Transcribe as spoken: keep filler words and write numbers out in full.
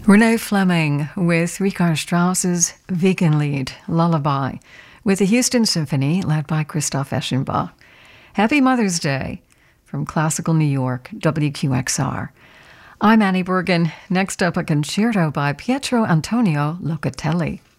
Renee Fleming with Richard Strauss's Wiegenlied, Lullaby, with the Houston Symphony led by Christoph Eschenbach. Happy Mother's Day from Classical New York, W Q X R. I'm Annie Bergen. Next up, a concerto by Pietro Antonio Locatelli.